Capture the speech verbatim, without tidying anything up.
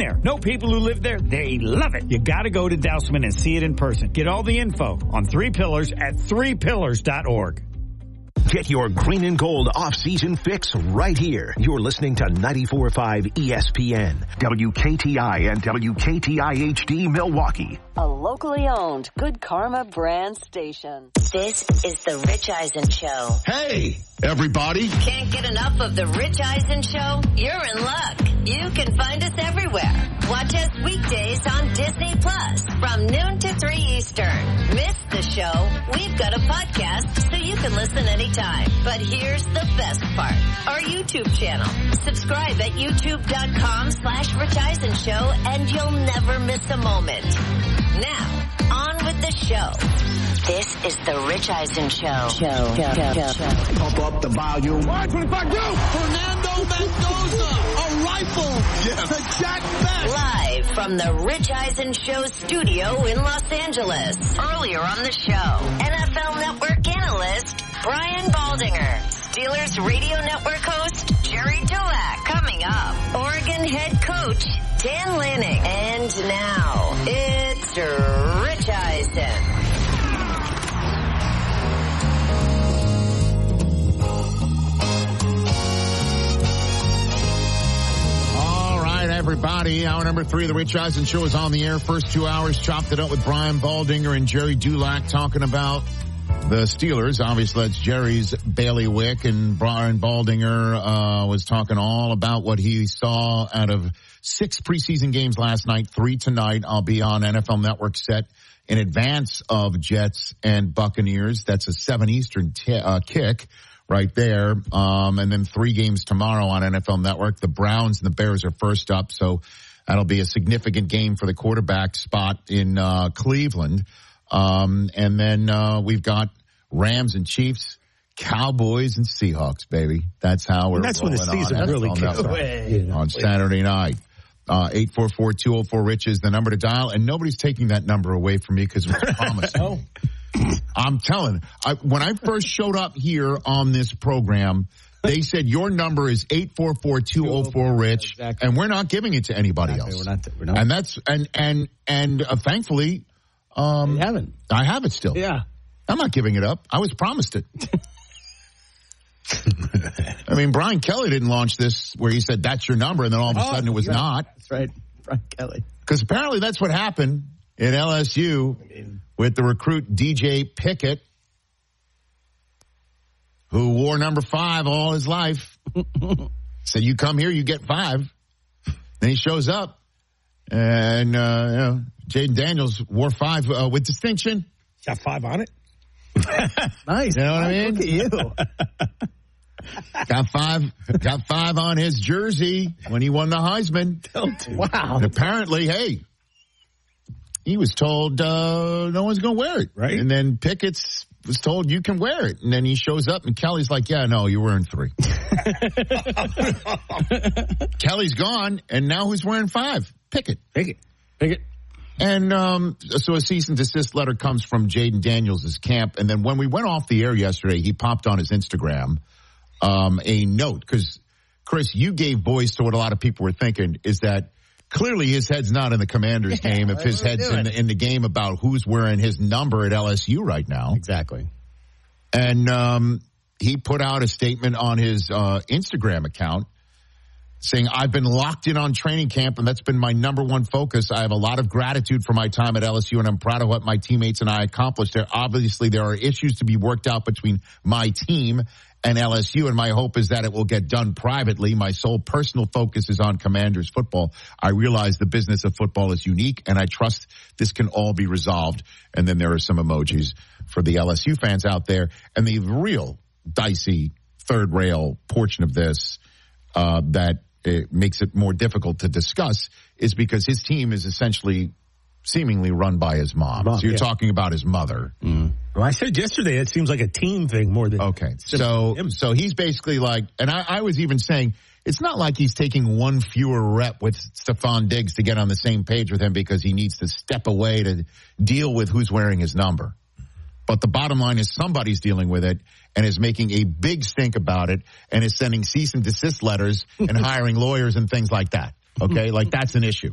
there. Know people who live there? They love it. You gotta go to Dousman and see it in person. Get all the info on Three Pillars at three pillars dot org. Get your green and gold off-season fix right here. You're listening to ninety-four point five E S P N, W K T I and W K T I H D Milwaukee. A locally owned Good Karma brand station. This is the Rich Eisen Show. Hey, everybody. Can't get enough of the Rich Eisen Show? You're in luck. You can find us everywhere. Watch us weekdays on Disney Plus from noon to three Eastern. Miss the show? We've got a podcast so you can listen anytime. But here's the best part. Our YouTube channel. Subscribe at youtube.com slash Rich Eisen Show and you'll never miss a moment. Now, on with the show. This is the Rich Eisen Show. Show. Show. Show. Show. Pump up the volume. five twenty-five, go! Fernando Mendoza, a rifle yes. to Jack Beck. Live from the Rich Eisen Show studio in Los Angeles. Earlier on the show, N F L Network analyst Brian Baldinger. Steelers Radio Network host Jerry Dulac. Coming up, Oregon head coach Dan Lanning. And now, it's Rich Eisen. Everybody, hour number three of the Rich Eisen Show is on the air. First two hours chopped it up with Brian Baldinger and Jerry Dulac talking about the Steelers. Obviously, that's Jerry's bailiwick, and Brian Baldinger uh, was talking all about what he saw out of six preseason games last night, three tonight. I'll be on N F L Network set in advance of Jets and Buccaneers. That's a seven Eastern t- uh, kick. Right there. Um, and then three games tomorrow on N F L Network. The Browns and the Bears are first up. So that'll be a significant game for the quarterback spot in, uh, Cleveland. Um, and then, uh, we've got Rams and Chiefs, Cowboys and Seahawks, baby. That's how we're and that's when the season on really kicks off on Saturday night. Uh, eight four four, two oh four, Rich is the number to dial. And nobody's taking that number away from me because it was promised. Oh. I'm telling, I, when I first showed up here on this program, they said your number is eight four four, two oh four, Rich, exactly. And we're not giving it to anybody exactly. else. We're not, we're not. And that's, and, and, and uh, thankfully, um, you haven't. I have it still. Yeah. I'm not giving it up. I was promised it. I mean, Brian Kelly didn't launch this where he said, that's your number. And then all of a oh, sudden it was right. not. That's right. Brian Kelly. Because apparently that's what happened in L S U I mean, with the recruit D J Pickett, who wore number five all his life. Said, you come here, you get five. Then he shows up, and uh, you know, Jaden Daniels wore five uh, with distinction. Got five on it. Nice. You know what I mean? Look at you. Got five, got five on his jersey when he won the Heisman. Wow. And apparently, hey, he was told uh, no one's going to wear it. Right. And then Pickett's was told you can wear it. And then he shows up and Kelly's like, yeah, no, you're wearing three. Kelly's gone, and now who's wearing five? Pickett. Pickett. Pickett. And um, so a cease and desist letter comes from Jaden Daniels' camp. And then when we went off the air yesterday, he popped on his Instagram um, a note. Because, Chris, you gave voice to what a lot of people were thinking, is that clearly his head's not in the Commander's yeah, game if his head's in the, in the game about who's wearing his number at L S U right now. Exactly. And um, he put out a statement on his uh, Instagram account saying, I've been locked in on training camp, and that's been my number one focus. I have a lot of gratitude for my time at L S U, and I'm proud of what my teammates and I accomplished there. Obviously, there are issues to be worked out between my team and L S U, and my hope is that it will get done privately. My sole personal focus is on Commanders football. I realize the business of football is unique, and I trust this can all be resolved. And then there are some emojis for the L S U fans out there. And the real dicey third rail portion of this uh, that it makes it more difficult to discuss is because his team is essentially seemingly run by his mom. mom so you're yeah. talking about his mother. Mm. Well, I said yesterday it seems like a team thing more than okay. So him. so he's basically like, and I, I was even saying it's not like he's taking one fewer rep with Stephon Diggs to get on the same page with him because he needs to step away to deal with who's wearing his number. But the bottom line is somebody's dealing with it and is making a big stink about it and is sending cease and desist letters and hiring lawyers and things like that. Okay? Like, that's an issue.